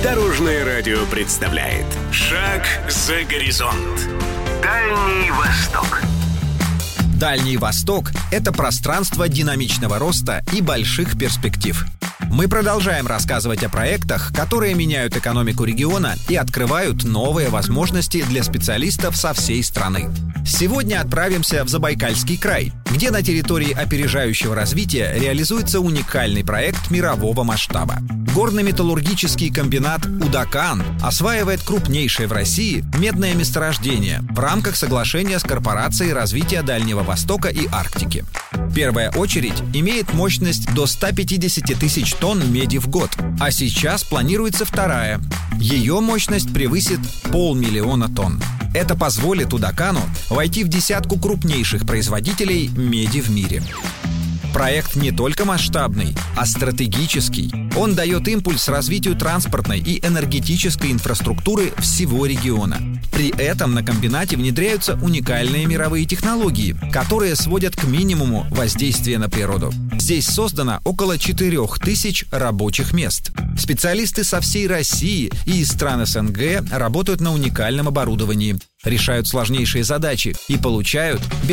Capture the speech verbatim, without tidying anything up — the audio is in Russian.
Дорожное радио представляет «Шаг за горизонт». Дальний Восток. Дальний Восток – это пространство динамичного роста и больших перспектив. Мы продолжаем рассказывать о проектах, которые меняют экономику региона и открывают новые возможности для специалистов со всей страны. Сегодня отправимся в Забайкальский край, где на территории опережающего развития реализуется уникальный проект мирового масштаба. Горно-металлургический комбинат «Удакан» осваивает крупнейшее в России медное месторождение в рамках соглашения с Корпорацией развития Дальнего Востока и Арктики. Первая очередь имеет мощность до ста пятидесяти тысяч тонн меди в год, а сейчас планируется вторая. Ее мощность превысит полмиллиона тонн. Это позволит «Удакану» войти в десятку крупнейших производителей меди в мире. Проект не только масштабный, а стратегический. Он дает импульс развитию транспортной и энергетической инфраструктуры всего региона. При этом на комбинате внедряются уникальные мировые технологии, которые сводят к минимуму воздействие на природу. Здесь создано около четырех тысяч рабочих мест. Специалисты со всей России и из стран СНГ работают на уникальном оборудовании, решают сложнейшие задачи и получают